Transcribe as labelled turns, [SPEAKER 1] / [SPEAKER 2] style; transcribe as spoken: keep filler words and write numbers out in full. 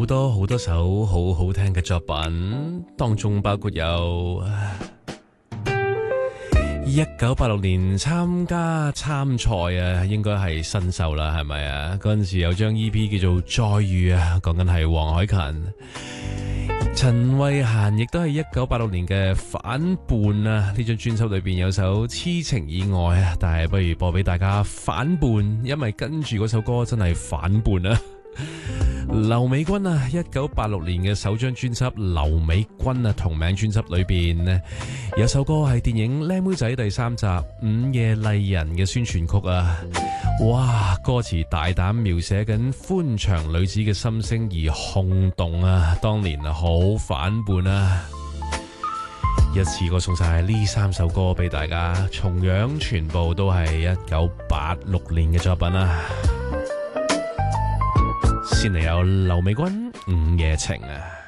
[SPEAKER 1] 好多好多首好好聽嘅作品，當中包括有一九八六年參加參賽啊，應該係新秀啦，係咪啊？嗰陣時有張 E P 叫做《再遇》啊，講緊係黃凱芹。陳慧嫻亦都係一九八六年嘅反叛啊！呢張專輯裏邊有首《痴情意外》啊，但係不如播俾大家反叛，因為跟住嗰首歌真係反叛啊！劉美君啊，一九八六年嘅首張專輯《劉美君》啊，同名專輯裏邊有首歌係電影《靚妹仔》第三集《午夜麗人》嘅宣傳曲啊！哇，歌詞大膽描寫緊歡場女子嘅心聲而轟動啊！當年啊，好反叛啊！一次過送晒呢三首歌俾大家，同樣全部都係一九八六年嘅作品啊！先嚟有劉美君《午夜情》啊！